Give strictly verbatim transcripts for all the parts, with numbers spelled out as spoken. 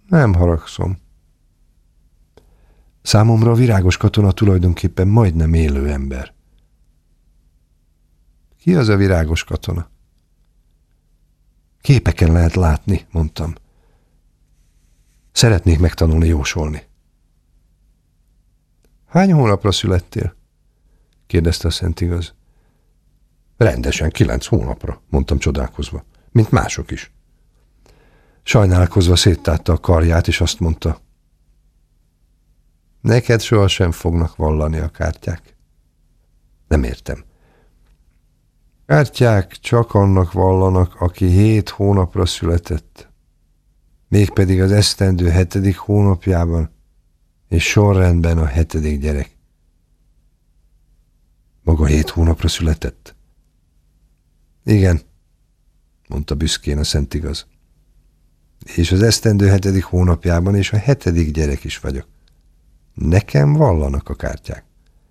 Nem haragszom. Számomra a virágos katona tulajdonképpen majdnem élő ember. Ki az a virágos katona? Képeken lehet látni, mondtam. Szeretnék megtanulni jósolni. Hány hónapra születtél? Kérdezte a Szentigaz. Rendesen kilenc hónapra, mondtam csodálkozva, mint mások is. Sajnálkozva széttárta a karját, és azt mondta, neked sohasem fognak vallani a kártyák. Nem értem. Kártyák csak annak vallanak, aki hét hónapra született, mégpedig az esztendő hetedik hónapjában, és sorrendben a hetedik gyerek. Maga hét hónapra született? Igen, mondta büszkén a Szentigaz. És az esztendő hetedik hónapjában, és a hetedik gyerek is vagyok. Nekem vallanak a kártyák.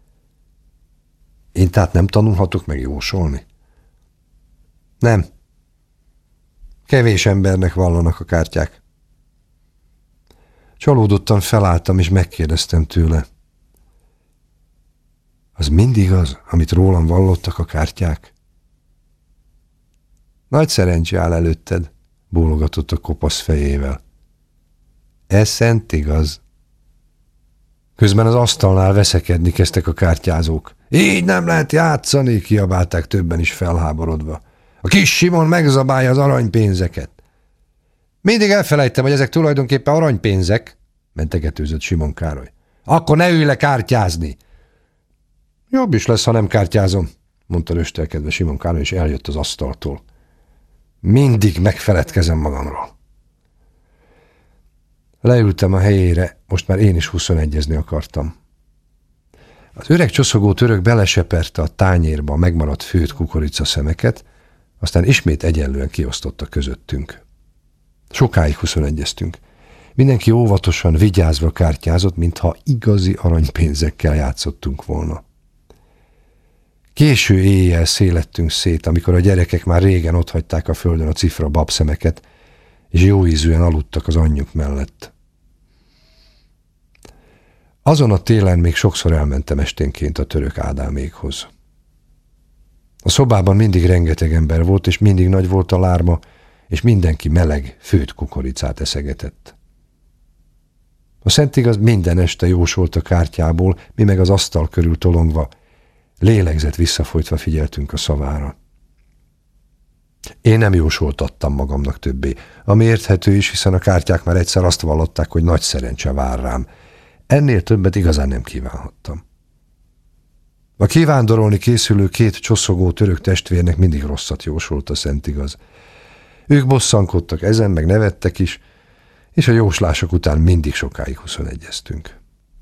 Én tehát nem tanulhatok meg jósolni? Nem. Kevés embernek vallanak a kártyák. Csalódottan felálltam, és megkérdeztem tőle. Az mindig az, amit rólam vallottak a kártyák? Nagy szerencsé áll előtted, bólogatott a kopasz fejével. Ez Szentigaz. Közben az asztalnál veszekedni kezdtek a kártyázók. Így nem lehet játszani, kiabálták többen is felháborodva. A kis Simon megzabálja az aranypénzeket. Mindig elfelejtem, hogy ezek tulajdonképpen aranypénzek, mentegetőzött Simon Károly. Akkor ne ülj le kártyázni. Jobb is lesz, ha nem kártyázom, mondta röstelkedve Simon Károly, és eljött az asztaltól. Mindig megfeledkezem magamról. Leültem a helyére, most már én is huszonegyezni akartam. Az öreg csoszogó török beleseperte a tányérba a megmaradt főtt kukoricaszemeket, aztán ismét egyenlően kiosztotta közöttünk. Sokáig huszonegyeztünk. Mindenki óvatosan, vigyázva kártyázott, mintha igazi aranypénzekkel játszottunk volna. Késő éjjel szélettünk szét, amikor a gyerekek már régen otthagyták a földön a cifra babszemeket, és jóízűen aludtak az anyjuk mellett. Azon a télen még sokszor elmentem esténként a török Ádámékhoz. A szobában mindig rengeteg ember volt, és mindig nagy volt a lárma, és mindenki meleg, főtt kukoricát eszegetett. A Szentigaz minden este jósolt a kártyából, mi meg az asztal körül tolongva, lélegzet visszafolytva figyeltünk a szavára. Én nem jósoltattam magamnak többé, ami érthető is, hiszen a kártyák már egyszer azt vallották, hogy nagy szerencse vár rám. Ennél többet igazán nem kívánhattam. A kivándorolni készülő két csoszogó török testvérnek mindig rosszat jósolt a Szentigaz. Ők bosszankodtak ezen, meg nevettek is, és a jóslások után mindig sokáig huszonegyeztünk.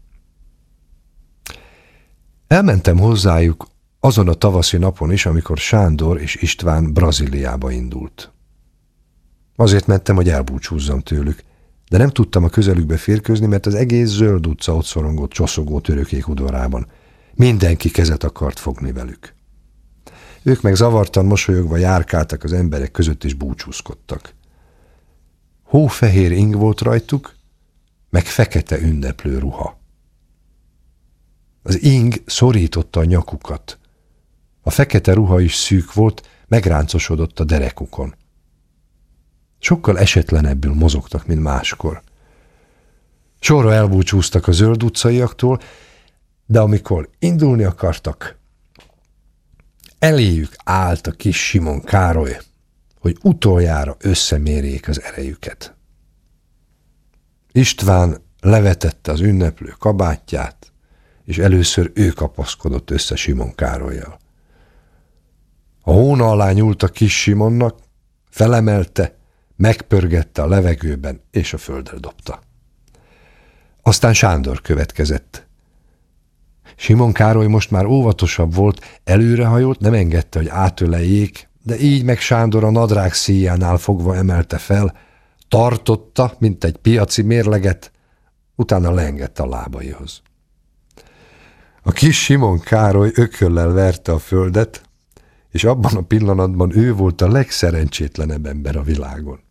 Elmentem hozzájuk azon a tavaszi napon is, amikor Sándor és István Brazíliába indult. Azért mentem, hogy elbúcsúzzam tőlük, de nem tudtam a közelükbe férkőzni, mert az egész Zöld utca ott szorongott csoszogó törökék udvarában. Mindenki kezet akart fogni velük. Ők meg zavartan mosolyogva járkáltak az emberek között és búcsúzkodtak. Hófehér ing volt rajtuk, meg fekete ünneplő ruha. Az ing szorította a nyakukat. A fekete ruha is szűk volt, megráncosodott a derekukon. Sokkal esetlenebbül mozogtak, mint máskor. Sorra elbúcsúztak a Zöld utcaiaktól, de amikor indulni akartak, eléjük állt a kis Simon Károly, hogy utoljára összemérjék az erejüket. István levetette az ünneplő kabátját, és először ő kapaszkodott össze Simon Károllyal. A hóna alá nyúlt a kis Simonnak, felemelte, megpörgette a levegőben, és a földre dobta. Aztán Sándor következett. Simon Károly most már óvatosabb volt, előrehajolt, nem engedte, hogy átöleljék, de így meg Sándor a nadrág szíjánál fogva emelte fel, tartotta, mint egy piaci mérleget, utána leengedte a lábaihoz. A kis Simon Károly ököllel verte a földet, és abban a pillanatban ő volt a legszerencsétlenebb ember a világon.